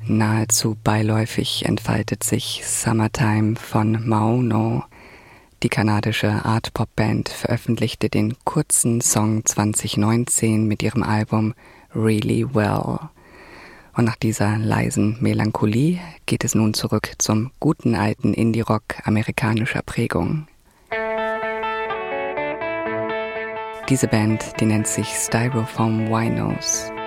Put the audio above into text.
Nahezu beiläufig entfaltet sich Summertime von Maono. Die kanadische Art-Pop-Band veröffentlichte den kurzen Song 2019 mit ihrem Album Really Well. Und nach dieser leisen Melancholie geht es nun zurück zum guten alten Indie-Rock amerikanischer Prägung. Diese Band, die nennt sich Styrofoam Winos.